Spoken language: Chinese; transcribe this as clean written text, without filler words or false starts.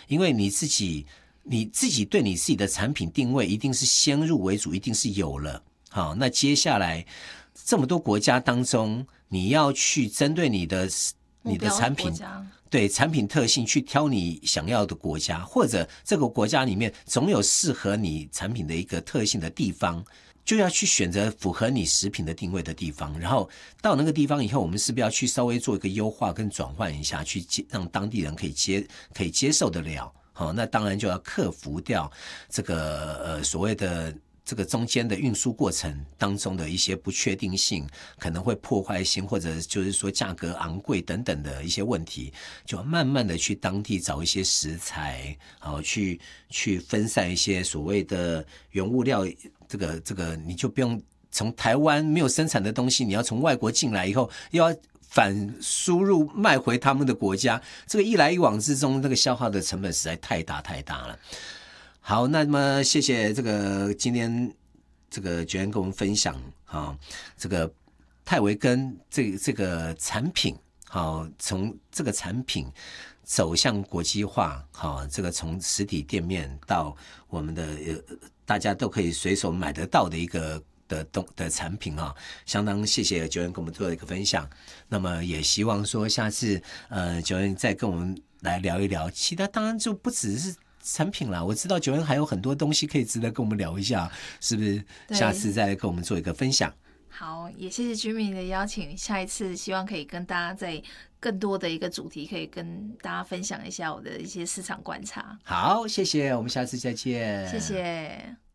因为你自己对你自己的产品定位一定是先入为主，一定是有了。好，那接下来这么多国家当中，你要去针对你的产品，对产品特性去挑你想要的国家，或者这个国家里面总有适合你产品的一个特性的地方，就要去选择符合你食品的定位的地方，然后到那个地方以后，我们是不是要去稍微做一个优化跟转换一下，去让当地人可以接受得了。好，那当然就要克服掉这个所谓的这个中间的运输过程当中的一些不确定性，可能会破坏性，或者就是说价格昂贵等等的一些问题，就要慢慢的去当地找一些食材，好去分散一些所谓的原物料，这个你就不用从台湾没有生产的东西，你要从外国进来以后又要反输入卖回他们的国家，这个一来一往之中，那个消耗的成本实在太大了。好，那么谢谢这个今天这个Joanne跟我们分享这个泰维根这个产品，从这个产品走向国际化，这个从实体店面到我们的大家都可以随手买得到的一个的产品相当谢谢Joanne跟我们做的一个分享。那么也希望说下次Joanne再跟我们来聊一聊其他，当然就不只是产品啦，我知道Joanne还有很多东西可以值得跟我们聊一下，是不是下次再跟我们做一个分享？ 好，也谢谢Jimmy的邀请，下一次希望可以跟大家在更多的一个主题可以跟大家分享一下我的一些市场观察。 好，谢谢，我们下次再见。 谢谢。